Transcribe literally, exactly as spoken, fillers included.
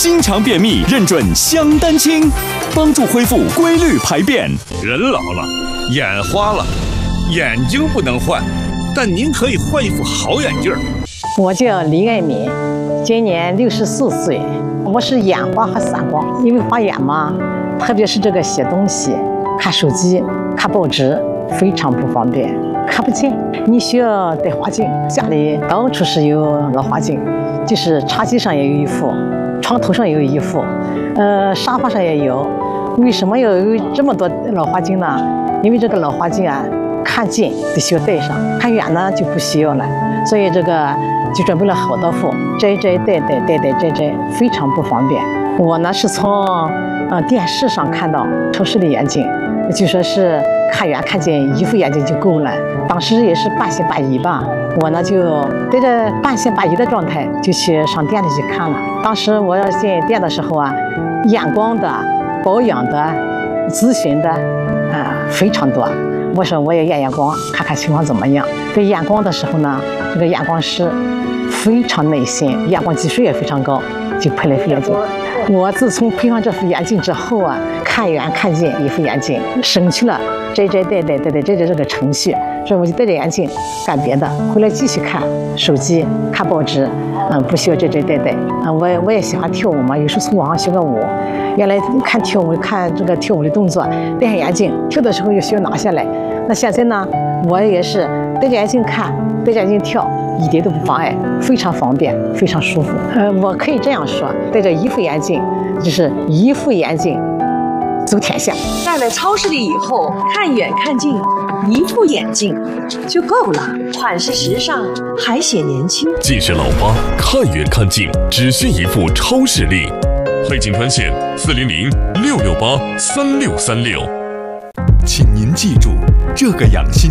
经常便秘，认准香丹清，帮助恢复规律排便。 人老了，眼花了，眼睛不能换，但您可以换一副好眼镜。 我叫李爱敏，今年六十四岁。我是眼花和散光，因为花眼嘛，特别是这个写东西、看手机、看报纸，非常不方便，看不见。你需要戴花镜，家里到处是有老花镜，就是茶几上也有一副，床头上也有一副，呃，沙发上也有。为什么要有这么多老花镜呢？因为这个老花镜啊，看近得需要戴上，看远呢就不需要了。所以这个就准备了好多副，摘摘戴戴戴戴摘摘，非常不方便。我呢是从呃电视上看到超视力眼镜，就说是看远看近一副眼镜就够了。当时也是半信半疑吧，我呢就带着半信半疑的状态就去上店里去看了。当时我要进店的时候啊，验光的、保养的、咨询的啊非常多。我说我也验验光，看看情况怎么样。在验光的时候呢，这个验光师非常耐心，验光技术也非常高，就配了一副眼镜。我自从配上这副眼镜之后啊，看远看近一副眼镜，省去了摘摘戴戴戴戴摘摘这个程序，所以我就戴着眼镜干别的，回来继续看手机、看报纸，嗯，不需要摘摘戴戴。嗯，我我也喜欢跳舞嘛，有时候从网上学个舞。原来看跳舞，看这个跳舞的动作，戴上眼镜跳的时候又需要拿下来。那现在呢，我也是戴着眼镜看，戴着眼镜跳，一点都不妨碍，非常方便，非常舒服。呃，我可以这样说，戴着一副眼镜，就是一副眼镜走天下。 戴了超视力以后，看远看近，一副眼镜就够了，款式时尚，还显年轻。 近视老花，看远看近，只需一副超视力。北京专线四零零六六八三六三六。 请您记住，这个养心